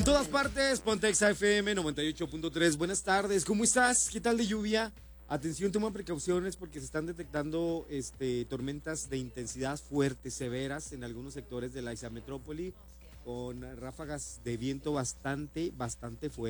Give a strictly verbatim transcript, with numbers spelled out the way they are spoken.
En todas partes, Pontexa F M noventa y ocho punto tres. Buenas tardes, ¿cómo estás? ¿Qué tal de lluvia? Atención, toma precauciones porque se están detectando este, tormentas de intensidad fuerte, severas en algunos sectores de la Isa Metrópoli, con ráfagas de viento bastante, bastante fuertes.